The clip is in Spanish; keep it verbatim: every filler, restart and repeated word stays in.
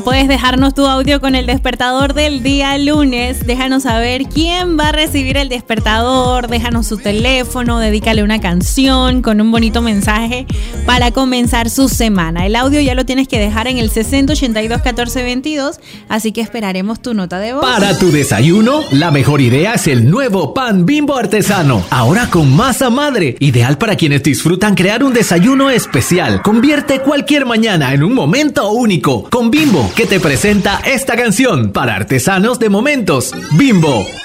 Puedes dejarnos tu audio con el despertador del día lunes. Déjanos saber quién va a recibir el despertador. Déjanos su teléfono, dedícale una canción con un bonito mensaje para comenzar su semana. El audio ya lo tienes que dejar en el sesenta ochenta y dos catorce veintidós, así que esperaremos tu nota de voz. Para tu desayuno, la mejor idea es el nuevo pan Bimbo artesano. Ahora con masa madre, ideal para quienes disfrutan crear un desayuno especial. Convierte cualquier mañana en un momento único. Con Bimbo, que te presenta esta canción para artesanos de momentos. Bimbo.